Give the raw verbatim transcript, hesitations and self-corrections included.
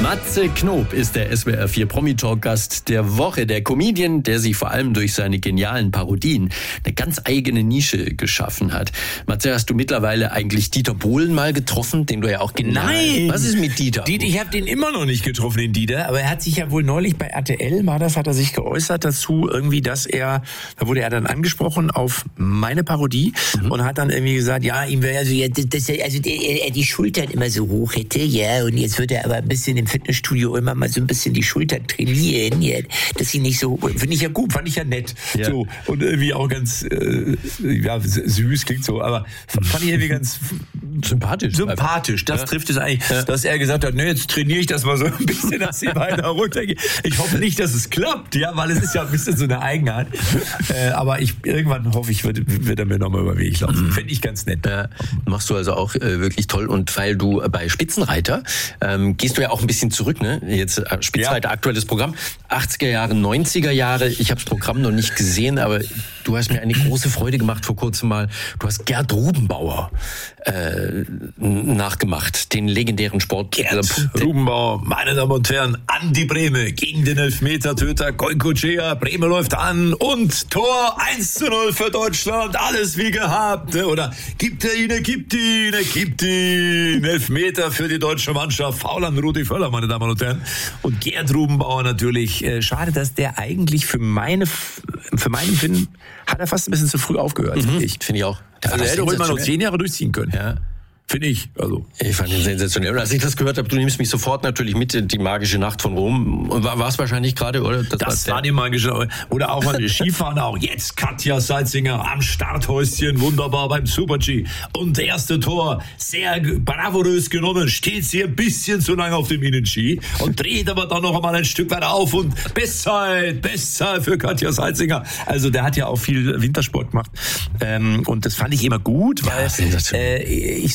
Matze Knob ist der S W R vier Promi-Talk-Gast der Woche. Der Comedian, der sich vor allem durch seine genialen Parodien eine ganz eigene Nische geschaffen hat. Matze, hast du mittlerweile eigentlich Dieter Bohlen mal getroffen, den du ja auch genial... Nein! Was ist mit Dieter? Dieter ich habe den immer noch nicht getroffen, den Dieter. Aber er hat sich ja wohl neulich bei R T L, war das, hat er sich geäußert dazu, irgendwie, dass er, da wurde er dann angesprochen auf meine Parodie mhm. und hat dann irgendwie gesagt, ja, ihm wäre also, ja, dass er also er die Schultern immer so hoch hätte, ja, und jetzt wird er aber ein bisschen im Fitnessstudio immer mal so ein bisschen die Schultern trainieren, ja, dass sie nicht so, finde ich ja gut, fand ich ja nett, ja. So, und irgendwie auch ganz, äh, ja, süß klingt so, aber fand ich irgendwie ganz sympathisch. Sympathisch, das ja. trifft es eigentlich, ja. dass er gesagt hat, ne, jetzt trainiere ich das mal so ein bisschen, dass sie weiter runtergehen. Ich hoffe nicht, dass es klappt, ja, weil es ist ja ein bisschen so eine Eigenart, äh, aber ich, irgendwann hoffe ich, wird, wird er mir nochmal über den Weg laufen. Mhm. Finde ich ganz nett. Ja, machst du also auch äh, wirklich toll, und weil du bei Spitzenreiter ähm, gehst du ja auch ein bisschen zurück, ne? Jetzt äh, Spitzenreiter, ja. aktuelles Programm, achtziger Jahre, neunziger Jahre, ich habe das Programm noch nicht gesehen, aber du hast mir eine große Freude gemacht vor kurzem mal. Du hast Gerd Rubenbauer äh, nachgemacht, den legendären Sport. Gerd Rubenbauer, meine Damen und Herren, Andi Brehme gegen den Elfmeter-Töter Goicoechea. Brehme läuft an und Tor eins zu null für Deutschland, alles wie gehabt. Oder gibt er ihn, er gibt ihn, er gibt ihn. Elfmeter für die deutsche Mannschaft. Foul an Rudi Völler, meine Damen und Herren. Und Gerd Rubenbauer natürlich. Äh, schade, dass der eigentlich für meine, für meinen Empfinden hat er fast ein bisschen zu früh aufgehört, mhm. finde ich. Finde ich auch. Also er hätte ruhig mal noch zehn Jahre durchziehen können. Ja. Finde ich. Also. Ich fand ihn sensationell. Und als ich das gehört habe, du nimmst mich sofort natürlich mit, die magische Nacht von Rom. War es wahrscheinlich gerade, oder? Das, das war die magische Nacht. Oder auch mal die Skifahren auch. Jetzt Katja Salzinger am Starthäuschen, wunderbar beim Super-G. Und erste Tor, sehr bravourös genommen, steht sie ein bisschen zu lange auf dem Innenski und dreht aber dann noch einmal ein Stück weiter auf und Bestzeit, Bestzeit für Katja Salzinger. Also der hat ja auch viel Wintersport gemacht. Ähm, und das fand ich immer gut, weil ja, äh, ich